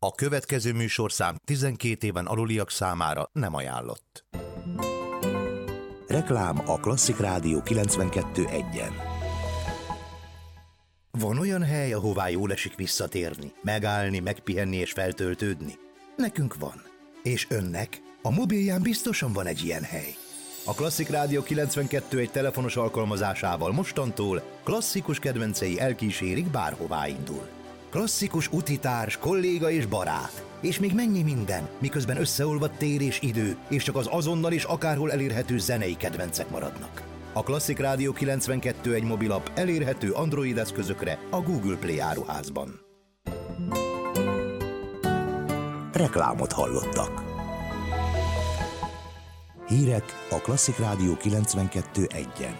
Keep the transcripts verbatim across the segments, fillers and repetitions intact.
A következő műsorszám tizenkét éven aluliak számára nem ajánlott. Reklám a Klasszik Rádió kilencvenkettő egyen. Van olyan hely, ahová jól esik visszatérni, megállni, megpihenni és feltöltődni? Nekünk van. És önnek? A mobilján biztosan van egy ilyen hely. A Klasszik Rádió kilencvenkettő egy telefonos alkalmazásával mostantól klasszikus kedvencei elkísérik, bárhová indul. Klasszikus utitárs, kolléga és barát. És még mennyi minden, miközben összeolvadt tér és idő, és csak az azonnal és akárhol elérhető zenei kedvencek maradnak. A Klasszik Rádió kilencvenkettő egy mobilap elérhető Android eszközökre a Google Play áruházban. Reklámot hallottak. Hírek a Klasszik Rádió kilencvenkettő egyen.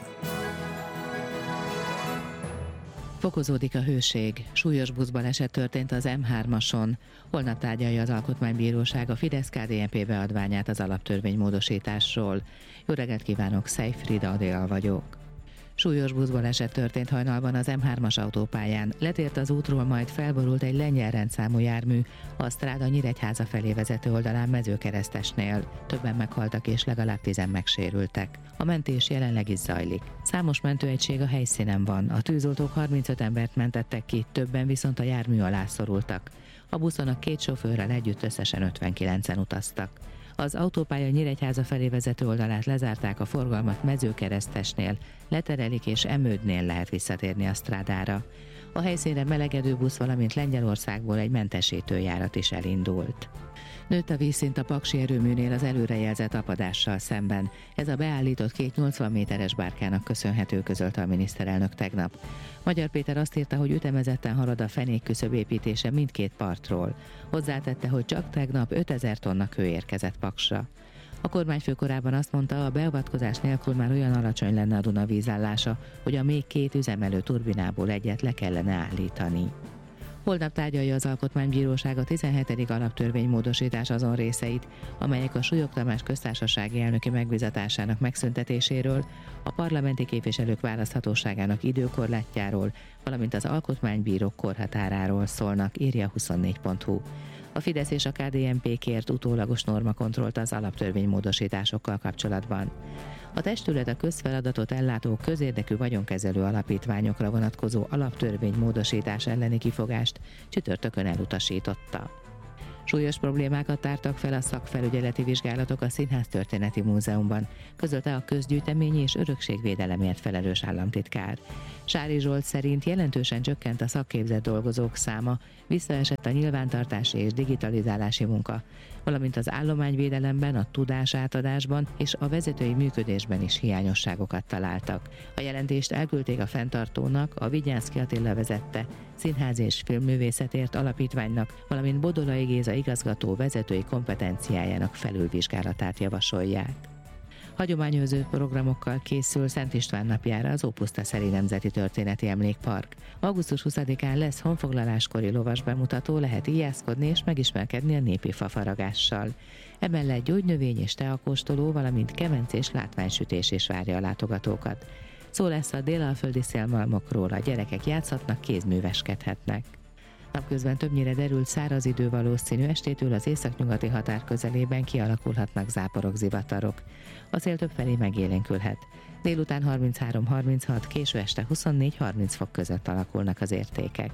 Fokozódik a hőség. Súlyos buszbaleset történt az em hármason. Holnap tárgyalja az Alkotmánybíróság a Fidesz-ká dé en pé beadványát az alaptörvénymódosításról. Jó reggelt kívánok, Szejfrida Adél vagyok. Súlyos buszbaleset történt hajnalban az em hármas autópályán. Letért az útról, majd felborult egy lengyel rendszámú jármű a Stráda Nyíregyháza felé vezető oldalán Mezőkeresztesnél. Többen meghaltak és legalább tízen megsérültek. A mentés jelenleg is zajlik. Számos mentőegység a helyszínen van. A tűzoltók harmincöt embert mentettek ki, többen viszont a jármű alá szorultak. A buszon a két sofőrrel együtt összesen ötvenkilencen utaztak. Az autópálya Nyíregyháza felé vezető oldalát lezárták, a forgalmat Mezőkeresztesnél, leterelik és Emődnél lehet visszatérni a Strádára. A helyszínre melegedő busz, valamint Lengyelországból egy mentesítőjárat is elindult. Nőtt a vízszint a Paksi erőműnél az előrejelzett apadással szemben. Ez a beállított két nyolcvan méteres bárkának köszönhető, közölte a miniszterelnök tegnap. Magyar Péter azt írta, hogy ütemezetten halad a fenékküszöb építése mindkét partról. Hozzátette, hogy csak tegnap ötezer tonna kő érkezett Paksra. A kormányfő korábban azt mondta, a beavatkozás nélkül már olyan alacsony lenne a Duna vízállása, hogy a még két üzemelő turbinából egyet le kellene állítani. Holnap tárgyalja az Alkotmánybíróság a tizenhetedik alaptörvénymódosítás azon részeit, amelyek a Súlyog Tamás köztársasági elnöki megbízatásának megszüntetéséről, a parlamenti képviselők választhatóságának időkorlátjáról, valamint az alkotmánybírók korhatáráról szólnak, írja huszonnégy pont hu. A Fidesz és a ká dé en pé kért utólagos normakontrollt az alaptörvénymódosításokkal kapcsolatban. A testület a közfeladatot ellátó közérdekű vagyonkezelő alapítványokra vonatkozó alaptörvénymódosítás elleni kifogást csütörtökön elutasította. Súlyos problémákat tártak fel a szakfelügyeleti vizsgálatok a Színháztörténeti Múzeumban, közölte a közgyűjteményi és örökségvédelemért felelős államtitkár. Sári Zsolt szerint jelentősen csökkent a szakképzett dolgozók száma, visszaesett a nyilvántartási és digitalizálási munka, valamint az állományvédelemben, a tudásátadásban és a vezetői működésben is hiányosságokat találtak. A jelentést elküldték a fenntartónak, a Vigyánszky Attila vezette Színház és Filmművészetért Alapítványnak, valamint Bodolai Géza igazgató vezetői kompetenciájának felülvizsgálatát javasolják. Hagyományőrző programokkal készül Szent István napjára az Ópuszta-szeri Nemzeti Történeti Emlékpark. augusztus huszadikán lesz honfoglaláskori lovas bemutató, lehet ijászkodni és megismerkedni a népi fafaragással. Emellett gyógynövény és teakóstoló, valamint kemenc és látványsütés is várja a látogatókat. Szó lesz a délalföldi szélmalmokról, a gyerekek játszhatnak, kézműveskedhetnek. Napközben többnyire derült száraz idő valószínű, estétől az északnyugati határ közelében kialakulhatnak záporok, zivatarok. A szél többfelé megélénkülhet. Délután harminchárom harminchat, késő este huszonnégy harminc fok között alakulnak az értékek.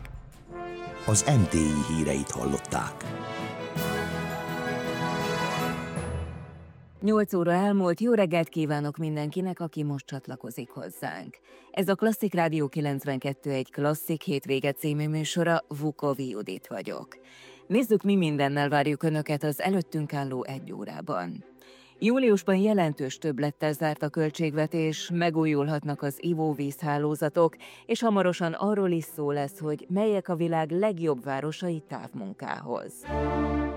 Az em té i híreit hallották. nyolc óra elmúlt, jó reggelt kívánok mindenkinek, aki most csatlakozik hozzánk. Ez a Klasszik Rádió kilencvenkettő egy Klasszik hétvége című műsora, Vukovi Judit vagyok. Nézzük, mi mindennel várjuk Önöket az előttünk álló egy órában. Júliusban jelentős többlettel zárt a költségvetés, megújulhatnak az ivóvízhálózatok, és hamarosan arról is szó lesz, hogy melyek a világ legjobb városai távmunkához.